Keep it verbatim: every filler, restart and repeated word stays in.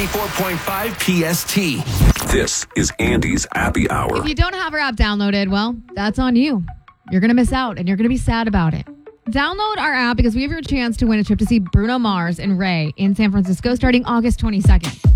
ninety-four point five P S T. This is Andy's Happy Hour. If you don't have our app downloaded, well, that's on you. You're going to miss out, and you're going to be sad about it. Download our app because we have your chance to win a trip to see Bruno Mars and Ray in San Francisco starting August twenty-second.